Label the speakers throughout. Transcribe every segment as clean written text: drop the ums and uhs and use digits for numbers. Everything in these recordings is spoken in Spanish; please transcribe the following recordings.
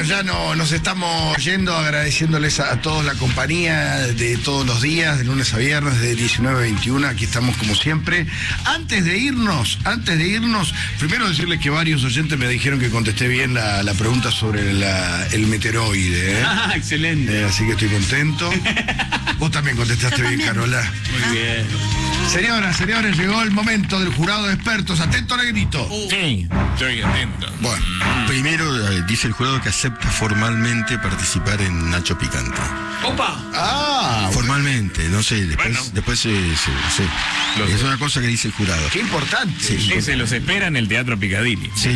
Speaker 1: ya nos estamos yendo, agradeciéndoles a todos la compañía de todos los días, de lunes a viernes, de 19 a 21. Aquí estamos como siempre. Antes de irnos, primero decirles que varios oyentes me dijeron que contesté bien la pregunta sobre el meteoroide.
Speaker 2: Ah, excelente.
Speaker 1: Así que estoy contento. Vos también contestaste bien, Carola.
Speaker 2: Muy bien.
Speaker 1: Señoras, llegó el momento del jurado de expertos. Atento, Negrito.
Speaker 2: Sí, estoy atento.
Speaker 3: Bueno, primero dice el jurado que acepta formalmente participar en Nacho Picante.
Speaker 2: ¡Opa!
Speaker 1: Ah,
Speaker 3: Formalmente, no sé, después es una cosa que dice el jurado.
Speaker 1: qué importante.
Speaker 3: Sí,
Speaker 2: Se los espera en el Teatro Picadilly.
Speaker 3: Sí.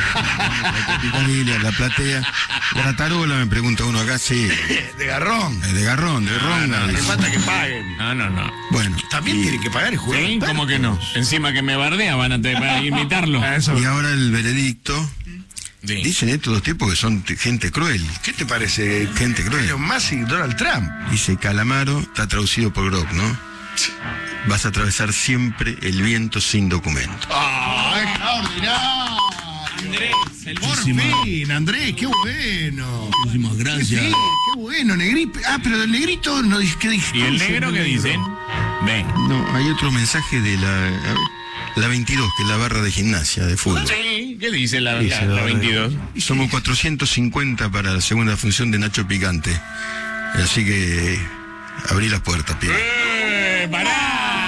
Speaker 3: La platea. La tarola, me pregunta uno acá, sí.
Speaker 1: De garrón.
Speaker 3: De ronga.
Speaker 1: Le falta que paguen.
Speaker 2: No.
Speaker 3: Bueno.
Speaker 1: También tiene que pagar el jurado.
Speaker 2: Sí, ¿cómo que no? Encima que me bardea van a tener para imitarlo.
Speaker 3: Y ahora el veredicto.
Speaker 2: Sí.
Speaker 3: Dicen estos dos tipos que son gente cruel.
Speaker 1: ¿Qué te parece?
Speaker 3: Gente cruel.
Speaker 1: Elon Musk y Donald Trump.
Speaker 3: Dice Calamaro, está traducido por Grok, ¿no? Vas a atravesar siempre el viento sin documento.
Speaker 1: ¡Ah, extraordinario!
Speaker 2: Andrés, el
Speaker 1: Por fin, Andrés, qué bueno.
Speaker 3: Muchísimas gracias.
Speaker 1: Sí, qué bueno, Negrito. Ah, pero del Negrito no dice qué dice.
Speaker 2: ¿Y el negro qué dicen? Ven.
Speaker 3: No, hay otro mensaje de la 22, que es la barra de gimnasia de fútbol.
Speaker 2: Sí, ¿qué dice la
Speaker 3: Dice,
Speaker 2: 22?
Speaker 3: Somos 450 para la segunda función de Nacho Picante. Así que abrí las puertas, pibe.
Speaker 2: ¡Pará!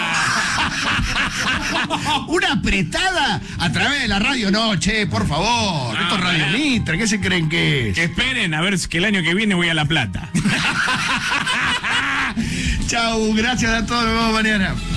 Speaker 1: Una apretada a través de la radio, no, che, por favor. Esto es Radio Mitre, ¿qué se creen que es?
Speaker 2: Que esperen a ver si que el año que viene voy a La Plata.
Speaker 1: Chau, gracias a todos, nos vemos mañana.